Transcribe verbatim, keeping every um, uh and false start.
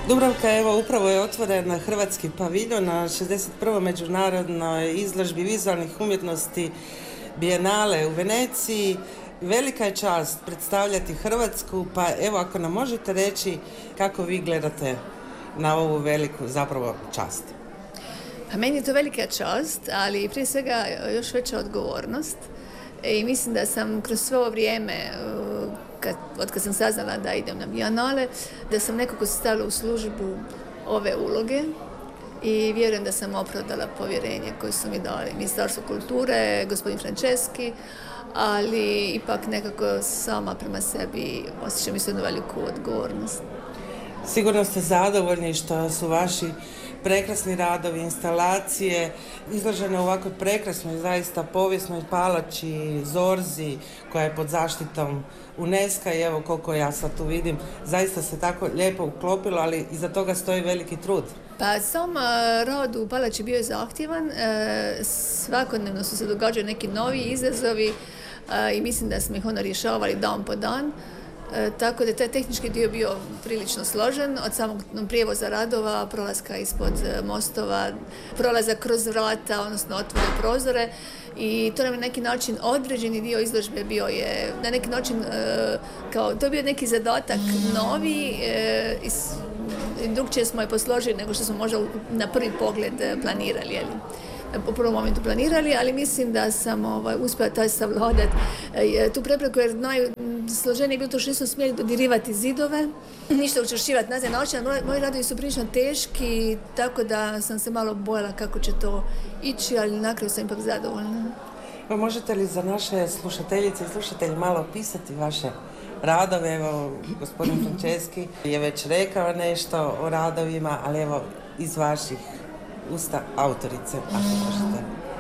Dubravka, evo, upravo je otvoren hrvatski paviljon na šezdeset prvoj međunarodnoj izložbi vizualnih umjetnosti Bijenale u Veneciji. Velika je čast predstavljati Hrvatsku, pa evo, ako nam možete reći kako vi gledate na ovu veliku zapravo čast. Pa meni je to velika čast, ali prije svega još veća odgovornost. I mislim da sam kroz svo ovo vrijeme, kad, od kad sam saznala da idem na Bijenale, da sam nekako stavila u službu ove uloge i vjerujem da sam opravdala povjerenje koje su mi dali Ministarstvo kulture, gospodin Franceski, ali ipak nekako sama prema sebi osjećam isto jednu veliku odgovornost. Sigurno ste zadovoljni što su vaši prekrasni radovi, instalacije izložene u ovakvoj prekrasnoj, zaista povijesnoj palači Zorzi koja je pod zaštitom UNESCO i evo koliko ja sad tu vidim, zaista se tako lijepo uklopilo, ali iza toga stoji veliki trud. Pa sam rad u palači bio je zahtjevan, svakodnevno su se događali neki novi izazovi i mislim da smo ih ono rješavali dan po dan. E, tako da je taj tehnički dio bio prilično složen, od samog prijevoza radova, prolaska ispod mostova, prolaza kroz vrata, odnosno otvore prozore i to nam je na neki način određeni dio izložbe bio je na neki način e, kao, to je bio neki zadatak novi e, i drugčije smo je posložili nego što smo možda na prvi pogled planirali, jeli. U prvom momentu planirali, ali mislim da sam ovaj, uspjela taj savladat e, tu prepreku, jer najsloženije je bilo to što nismo smjeli dodirivati zidove, ništa učvršćivati na taj način. Moji, moji radovi su prilično teški, tako da sam se malo bojala kako će to ići, ali na kraju sam ipak zadovoljna. Pa možete li za naše slušateljice i slušatelji malo opisati vaše radove? Evo, gospodin Franceski je već rekao nešto o radovima, ali evo iz vaših usta autorice, ako možete.